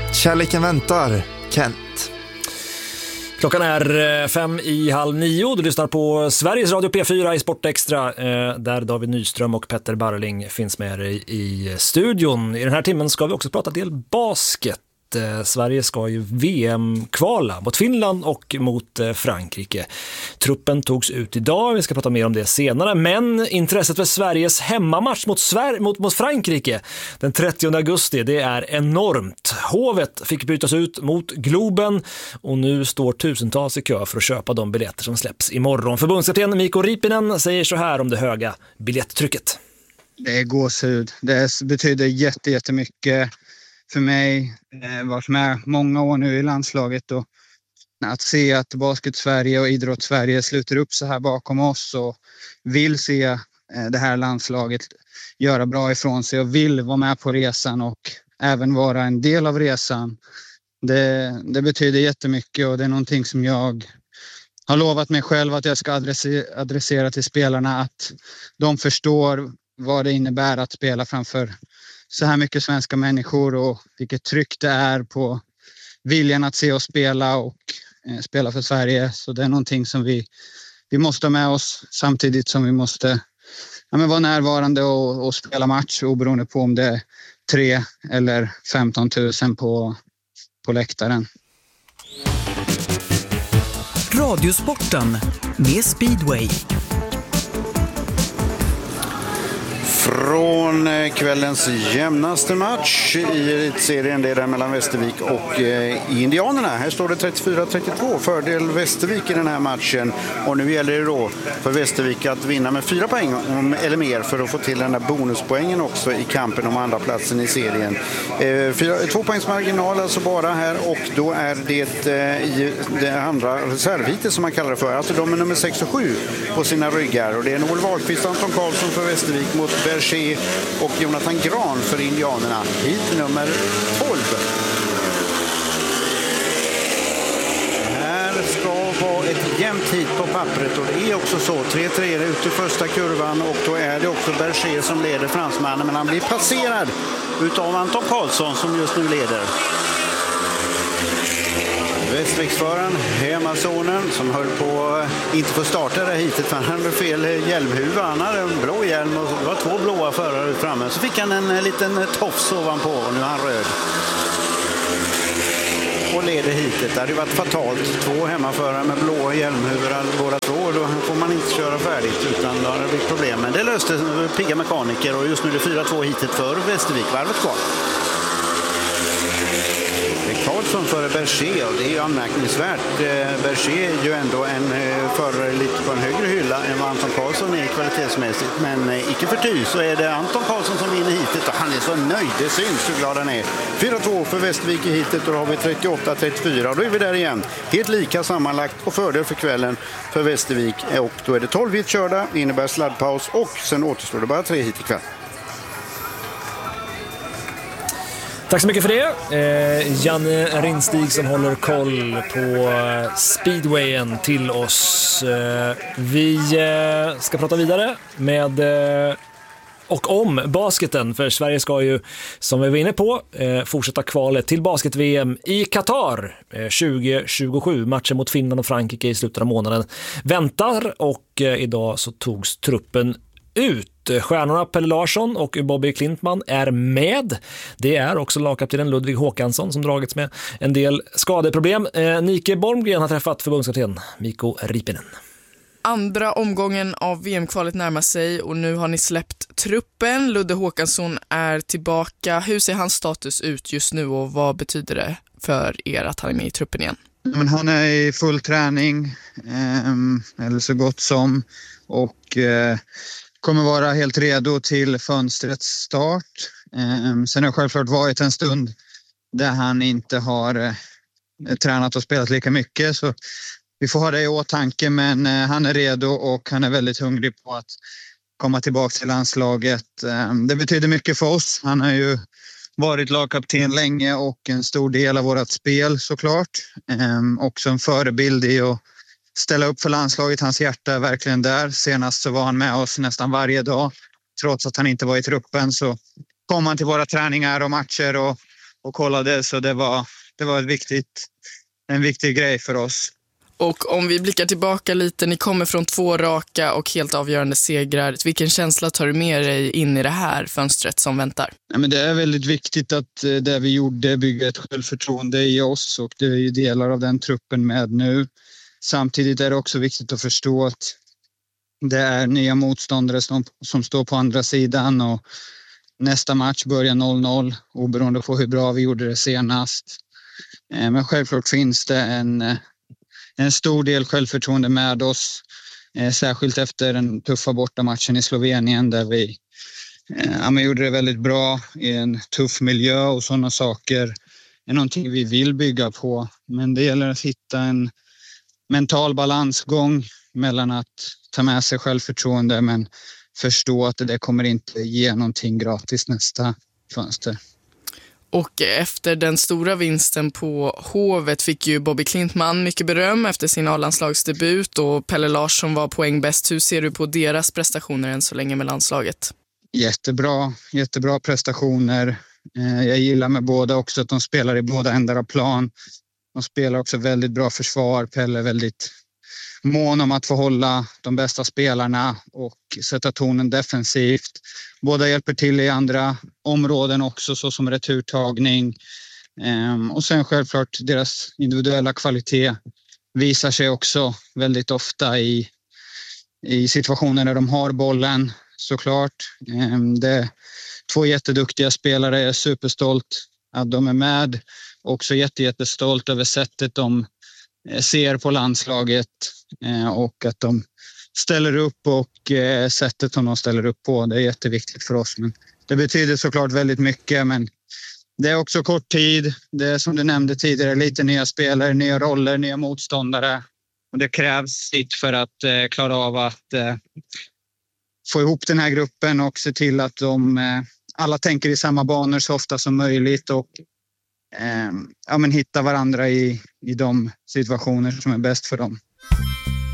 Kärleken väntar, Kent. Klockan är 8:55. Du lyssnar på Sveriges Radio P4 i Sportextra, där David Nyström och Petter Barling finns med dig i studion. I den här timmen ska vi också prata del basket. Sverige ska ju VM-kvala mot Finland och mot Frankrike. Truppen togs ut idag, vi ska prata mer om det senare. Men intresset för Sveriges hemmamatch mot Frankrike den 30 augusti, det är enormt. Hovet fick bytas ut mot Globen och nu står tusentals i kö för att köpa de biljetter som släpps imorgon. Förbundskapten Mikko Riipinen säger så här om det höga biljetttrycket. Det är gåshud. Det betyder jättemycket för mig. Varit med många år nu i landslaget och att se att Basket-Sverige och Idrotts-Sverige sluter upp så här bakom oss och vill se det här landslaget göra bra ifrån sig och vill vara med på resan och även vara en del av resan. Det betyder jättemycket och det är någonting som jag har lovat mig själv att jag ska adressera till spelarna, att de förstår vad det innebär att spela framför så här mycket svenska människor och vilket tryck det är på viljan att se oss spela och spela för Sverige. Så det är någonting som vi måste ha med oss samtidigt som vi måste vara närvarande och spela match, oberoende på om det är 3 eller 15 000 på läktaren. Radiosporten med Speedway. Från kvällens jämnaste match i serien, det är där mellan Västervik och Indianerna. Här står det 34-32, fördel Västervik i den här matchen. Och nu gäller det då för Västervik att vinna med 4 poäng eller mer för att få till den där bonuspoängen också i kampen om andra platsen i serien. 2 poängs marginal alltså bara här, och då är det i det andra reservhitet som man kallar det för. Alltså de är nummer 6 och 7 på sina ryggar. Och det är Noel Wahlqvist, Anton Karlsson för Västervik mot Berger och Jonathan Gran för Indianerna. Hit nummer 12. Här ska vara ett jämnt hit på pappret och det är också så. 3-3 ut i första kurvan och då är det också Berger som leder fransmannen, men han blir passerad utav Anton Karlsson som just nu leder. Västviksföraren, hemmazonen, som höll på inte få starta det hitet för han hade fel hjälmhuva. Han hade en blå hjälm och det var 2 blåa förare framme. Så fick han en liten tofs ovanpå och nu är han röd. Och leder hitet. Det hade varit fatalt. 2 hemmaförare med blå hjälmhuvor båda 2. Då får man inte köra färdigt utan då har det blivit problem. Men det löste pigga mekaniker och just nu är det 4-2 hitet för Västervik. Varvet kvar. Karlsson före Berger, och det är ju anmärkningsvärt. Berger är ju ändå en förare lite på en högre hylla än vad Anton Karlsson är kvalitetsmässigt, men icke förty så är det Anton Karlsson som vinner hitet och han är så nöjd, det syns hur glad han är. 4-2 för Västervik i hitet och då har vi 38-34 och då är vi där igen. Helt lika sammanlagt och fördel för kvällen för Västervik, och då är det 12 hit körda, innebär sladdpaus och sen återstår det bara 3 hit ikväll. Tack så mycket för det. Janne Rinstig som håller koll på speedwayen till oss. Vi ska prata vidare med och om basketen, för Sverige ska ju, som vi var inne på, fortsätta kvalet till basket-VM i Qatar 2027. Matchen mot Finland och Frankrike i slutet av månaden väntar och idag så togs truppen ut. Stjärnorna Pelle Larsson och Bobby Klintman är med. Det är också lagkaptenen Ludvig Håkansson som dragits med en del skadeproblem. Nike Bormgren har träffat förbundskapten Mikko Riipinen. Andra omgången av VM-kvalet närmar sig och nu har ni släppt truppen. Ludde Håkansson är tillbaka. Hur ser hans status ut just nu och vad betyder det för er att han är med i truppen igen? Men han är i full träning, eller så gott som, och kommer vara helt redo till fönstrets start. Sen har det självklart varit en stund där han inte har tränat och spelat lika mycket, så vi får ha det i åtanke, men han är redo och han är väldigt hungrig på att komma tillbaka till landslaget. Det betyder mycket för oss. Han har ju varit lagkapten länge och en stor del av vårt spel såklart. Också en förebild i att ställa upp för landslaget. Hans hjärta är verkligen där. Senast så var han med oss nästan varje dag. Trots att han inte var i truppen så kom han till våra träningar och matcher och och kollade, så det var en viktig grej för oss. Och om vi blickar tillbaka lite, ni kommer från 2 raka och helt avgörande segrar. Vilken känsla tar du med dig in i det här fönstret som väntar? Ja, men det är väldigt viktigt att det vi gjorde bygger ett självförtroende i oss, och det är ju delar av den truppen med nu. Samtidigt är det också viktigt att förstå att det är nya motståndare som står på andra sidan, och nästa match börjar 0-0 oberoende på hur bra vi gjorde det senast. Men självklart finns det en stor del självförtroende med oss, särskilt efter den tuffa bortamatchen i Slovenien där vi gjorde det väldigt bra i en tuff miljö, och sådana saker är någonting vi vill bygga på. Men det gäller att hitta en mental balansgång mellan att ta med sig självförtroende men förstå att det kommer inte ge någonting gratis nästa fönster. Och efter den stora vinsten på Hovet fick ju Bobby Klintman mycket beröm efter sin A-landslagsdebut, och Pelle Larsson var poängbäst. Hur ser du på deras prestationer än så länge med landslaget? Jättebra prestationer. Jag gillar med båda också att de spelar i båda ändar av plan. De spelar också väldigt bra försvar. Pelle är väldigt mån om att få hålla de bästa spelarna och sätta tonen defensivt. Båda hjälper till i andra områden också, så som returtagning. Och sen självklart deras individuella kvalitet visar sig också väldigt ofta i situationer där de har bollen, såklart. Det är 2 jätteduktiga spelare. Jag är superstolt att de är med. Också jättestolt över sättet de ser på landslaget, och att de ställer upp, och sättet som de ställer upp på. Det är jätteviktigt för oss. Men det betyder såklart väldigt mycket, men det är också kort tid. Det är som du nämnde tidigare, lite nya spelare, nya roller, nya motståndare. Och det krävs sitt för att klara av att få ihop den här gruppen och se till att alla tänker i samma banor så ofta som möjligt, och hitta varandra i de situationer som är bäst för dem.